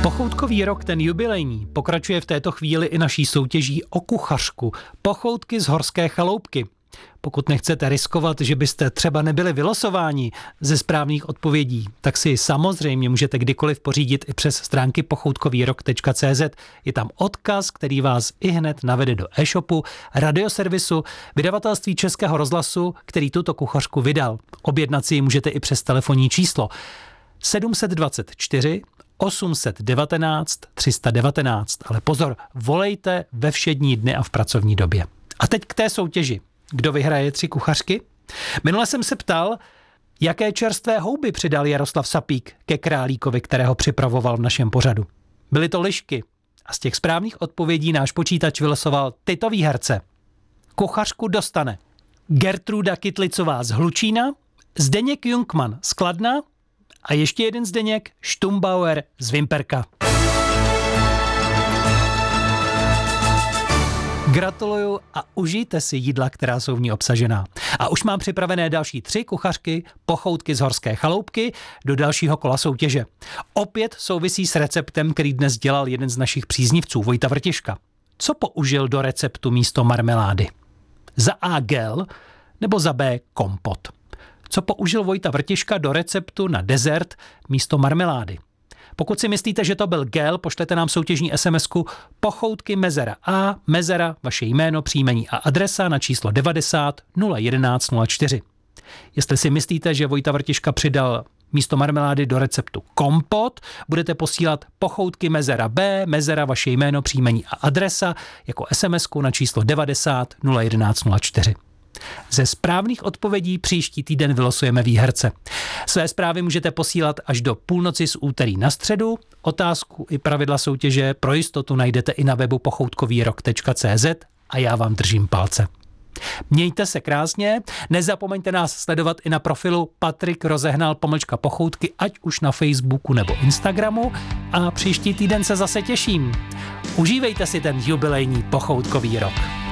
Pochoutkový rok, ten jubilejní, pokračuje v této chvíli i naší soutěží o kuchařku. Pochoutky z Horské chaloupky. Pokud nechcete riskovat, že byste třeba nebyli vylosováni ze správných odpovědí, tak si samozřejmě můžete kdykoliv pořídit i přes stránky pochoutkovýrok.cz. Je tam odkaz, který vás ihned navede do e-shopu, radioservisu, vydavatelství Českého rozhlasu, který tuto kuchařku vydal. Objednat si ji můžete i přes telefonní číslo 724 819 319. Ale pozor, volejte ve všední dny a v pracovní době. A teď k té soutěži. Kdo vyhraje 3 kuchařky? Minule jsem se ptal, jaké čerstvé houby přidal Jaroslav Sapík ke králíkovi, kterého připravoval v našem pořadu. Byly to lišky. A z těch správných odpovědí náš počítač vylosoval tyto výherce. Kuchařku dostane Gertruda Kytlicová z Hlučína, Zdeněk Jungmann z Kladna a ještě jeden Zdeněk Štumbauer z Vimperka. Gratuluju a užijte si jídla, která jsou v ní obsažená. A už mám připravené další 3 kuchařky, pochoutky z Horské chaloupky do dalšího kola soutěže. Opět souvisí s receptem, který dnes dělal jeden z našich příznivců, Vojta Vrtiška. Co použil do receptu místo marmelády? Za A gel nebo za B kompot? Co použil Vojta Vrtiška do receptu na dezert místo marmelády? Pokud si myslíte, že to byl gel, pošlete nám soutěžní SMS-ku pochoutky Mezera A, Mezera, vaše jméno, příjmení a adresa na číslo 90 011 04. Jestli si myslíte, že Vojta Vrtiška přidal místo marmelády do receptu kompot, budete posílat pochoutky Mezera B, Mezera, vaše jméno, příjmení a adresa jako SMS-ku na číslo 90 011 04. Ze správných odpovědí příští týden vylosujeme výherce. Své zprávy můžete posílat až do půlnoci z úterý na středu. Otázku i pravidla soutěže pro jistotu najdete i na webu pochoutkovýrok.cz a já vám držím palce. Mějte se krásně, nezapomeňte nás sledovat i na profilu Patrik Rozehnal _pochoutky, ať už na Facebooku nebo Instagramu, a příští týden se zase těším. Užívejte si ten jubilejní pochoutkový rok.